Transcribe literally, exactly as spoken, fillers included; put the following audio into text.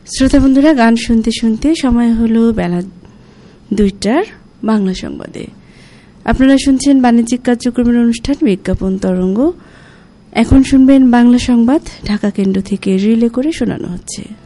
শ্রোতা বন্ধুরা, গান শুনতে শুনতে সময় হলো বেলা দুইটার বাংলা সংবাদে। আপনারা শুনছেন বাণিজ্যিক কার্যক্রমের অনুষ্ঠান বিজ্ঞাপন তরঙ্গ। এখন শুনবেন বাংলা সংবাদ, ঢাকা কেন্দ্র থেকে রিলে করে শোনানো হচ্ছে।